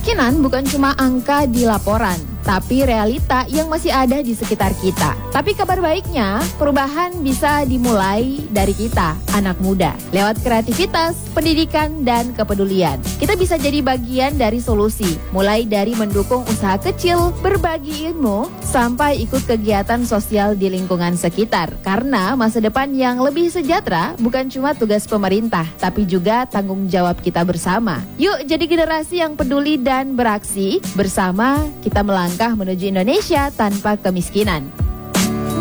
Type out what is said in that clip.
Kemiskinan bukan cuma angka di laporan, tapi realita yang masih ada di sekitar kita. Tapi kabar baiknya, perubahan bisa dimulai dari kita, anak muda. Lewat kreativitas, pendidikan, dan kepedulian. Kita bisa jadi bagian dari solusi, mulai dari mendukung usaha kecil, berbagi ilmu, sampai ikut kegiatan sosial di lingkungan sekitar. Karena masa depan yang lebih sejahtera bukan cuma tugas pemerintah, tapi juga tanggung jawab kita bersama. Yuk jadi generasi yang peduli dan beraksi. Bersama kita melangkah menuju Indonesia tanpa kemiskinan.